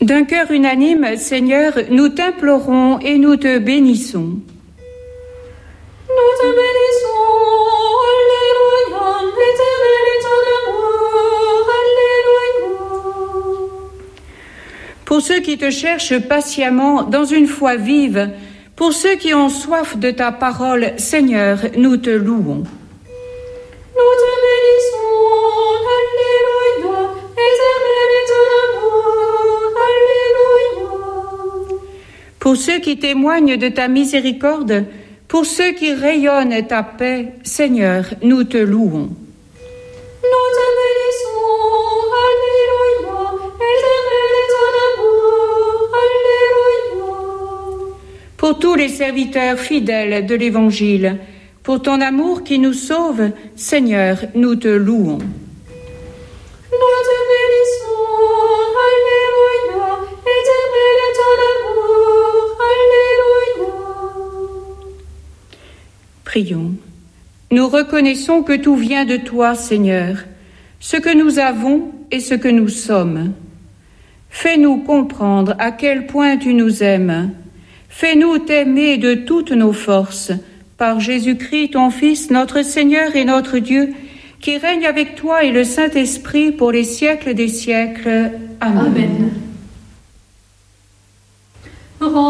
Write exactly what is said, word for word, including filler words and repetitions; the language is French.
D'un cœur unanime, Seigneur, nous t'implorons et nous te bénissons. Nous te bénissons, Alléluia, l'Éternel est ton amour, Alléluia. Pour ceux qui te cherchent patiemment dans une foi vive, pour ceux qui ont soif de ta parole, Seigneur, nous te louons. Nous te bénissons, Alléluia, l'Éternel est ton amour, Alléluia. Pour ceux qui témoignent de ta miséricorde, pour ceux qui rayonnent ta paix, Seigneur, nous te louons. Nous te bénissons, Alléluia, l'Éternel est ton amour, Alléluia. Pour tous les serviteurs fidèles de l'Évangile, pour ton amour qui nous sauve, Seigneur, nous te louons. Nous te bénissons, Alléluia, l'Éternel est ton amour, Alléluia. Prions. Nous reconnaissons que tout vient de toi, Seigneur, ce que nous avons et ce que nous sommes. Fais-nous comprendre à quel point tu nous aimes. Fais-nous t'aimer de toutes nos forces, par Jésus-Christ, ton Fils, notre Seigneur et notre Dieu, qui règne avec toi et le Saint-Esprit pour les siècles des siècles. Amen. Amen.